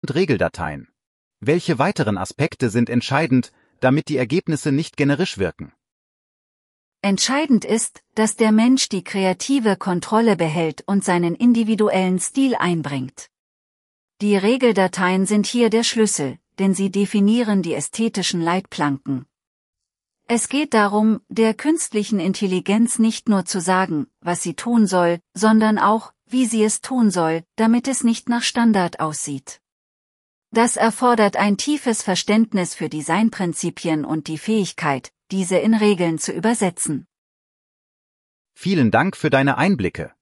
und Regeldateien. Welche weiteren Aspekte sind entscheidend, damit die Ergebnisse nicht generisch wirken? Entscheidend ist, dass der Mensch die kreative Kontrolle behält und seinen individuellen Stil einbringt. Die Regeldateien sind hier der Schlüssel, denn sie definieren die ästhetischen Leitplanken. Es geht darum, der künstlichen Intelligenz nicht nur zu sagen, was sie tun soll, sondern auch, wie sie es tun soll, damit es nicht nach Standard aussieht. Das erfordert ein tiefes Verständnis für Designprinzipien und die Fähigkeit, diese in Regeln zu übersetzen. Vielen Dank für deine Einblicke.